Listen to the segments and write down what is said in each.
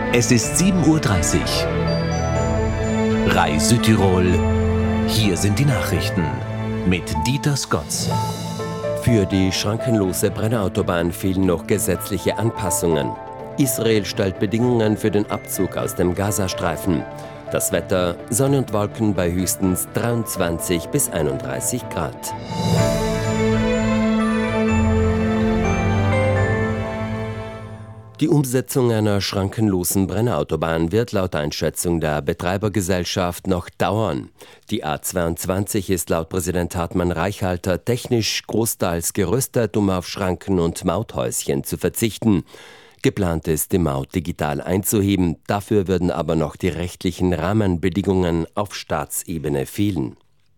Es ist 7:30 Uhr. RAI Südtirol. Hier sind die Nachrichten mit Dieter Skotz. Für die schrankenlose Brennerautobahn fehlen noch gesetzliche Anpassungen. Israel stellt Bedingungen für den Abzug aus dem Gazastreifen. Das Wetter: Sonne und Wolken bei höchstens 23 bis 31 Grad. Die Umsetzung einer schrankenlosen Brennerautobahn wird laut Einschätzung der Betreibergesellschaft noch dauern. Die A22 ist laut Präsident Hartmann-Reichhalter technisch großteils gerüstet, um auf Schranken und Mauthäuschen zu verzichten. Geplant ist, die Maut digital einzuheben. Dafür würden aber noch die rechtlichen Rahmenbedingungen auf Staatsebene fehlen.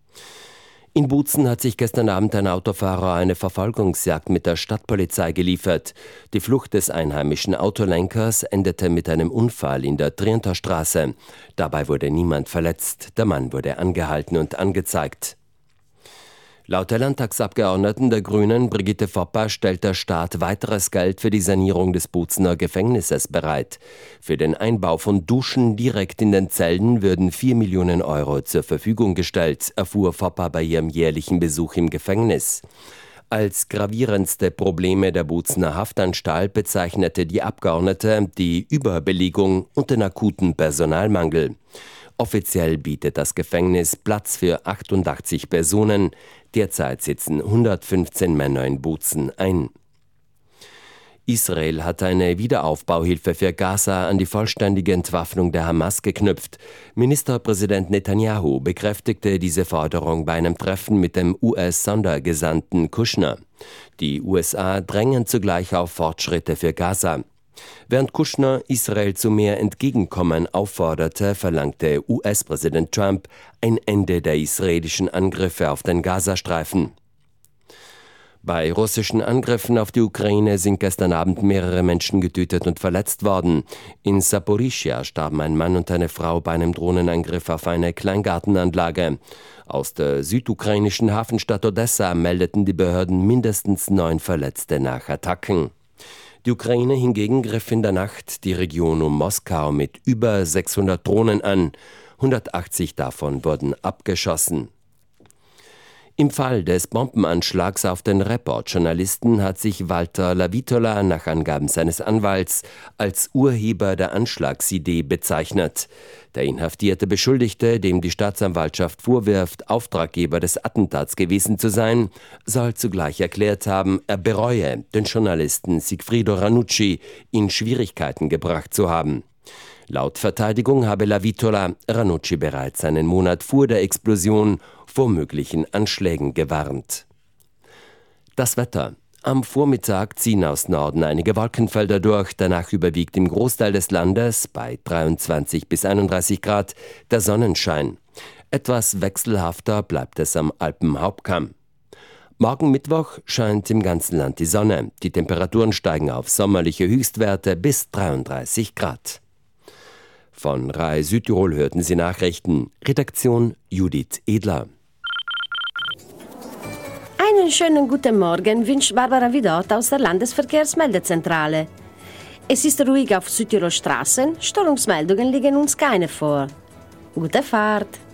In Bozen hat sich gestern Abend ein Autofahrer eine Verfolgungsjagd mit der Stadtpolizei geliefert. Die Flucht des einheimischen Autolenkers endete mit einem Unfall in der Trienter Straße. Dabei wurde niemand verletzt. Der Mann wurde angehalten und angezeigt. Laut der Landtagsabgeordneten der Grünen Brigitte Foppa stellt der Staat weiteres Geld für die Sanierung des Bozener Gefängnisses bereit. Für den Einbau von Duschen direkt in den Zellen würden 4 Millionen Euro zur Verfügung gestellt, erfuhr Foppa bei ihrem jährlichen Besuch im Gefängnis. Als gravierendste Probleme der Bozener Haftanstalt bezeichnete die Abgeordnete die Überbelegung und den akuten Personalmangel. Offiziell bietet das Gefängnis Platz für 88 Personen. Derzeit sitzen 115 Männer in Bozen ein. Israel hat eine Wiederaufbauhilfe für Gaza an die vollständige Entwaffnung der Hamas geknüpft. Ministerpräsident Netanyahu bekräftigte diese Forderung bei einem Treffen mit dem US-Sondergesandten Kushner. Die USA drängen zugleich auf Fortschritte für Gaza. Während Kushner Israel zu mehr Entgegenkommen aufforderte, verlangte US-Präsident Trump ein Ende der israelischen Angriffe auf den Gazastreifen. Bei russischen Angriffen auf die Ukraine sind gestern Abend mehrere Menschen getötet und verletzt worden. In Saporischschja starben ein Mann und eine Frau bei einem Drohnenangriff auf eine Kleingartenanlage. Aus der südukrainischen Hafenstadt Odessa meldeten die Behörden mindestens 9 Verletzte nach Attacken. Die Ukraine hingegen griff in der Nacht die Region um Moskau mit über 600 Drohnen an. 180 davon wurden abgeschossen. Im Fall des Bombenanschlags auf den Report-Journalisten hat sich Walter Lavitola nach Angaben seines Anwalts als Urheber der Anschlagsidee bezeichnet. Der inhaftierte Beschuldigte, dem die Staatsanwaltschaft vorwirft, Auftraggeber des Attentats gewesen zu sein, soll zugleich erklärt haben, er bereue, den Journalisten Sigfrido Ranucci in Schwierigkeiten gebracht zu haben. Laut Verteidigung habe Lavitola Ranucci bereits einen Monat vor der Explosion vor möglichen Anschlägen gewarnt. Das Wetter. Am Vormittag ziehen aus Norden einige Wolkenfelder durch, danach überwiegt im Großteil des Landes bei 23 bis 31 Grad der Sonnenschein. Etwas wechselhafter bleibt es am Alpenhauptkamm. Morgen Mittwoch scheint im ganzen Land die Sonne. Die Temperaturen steigen auf sommerliche Höchstwerte bis 33 Grad. Von RAI Südtirol hörten Sie Nachrichten. Redaktion Judith Edler. Einen schönen guten Morgen wünscht Barbara Vidot aus der Landesverkehrsmeldezentrale. Es ist ruhig auf Südtirol Straßen, Störungsmeldungen liegen uns keine vor. Gute Fahrt!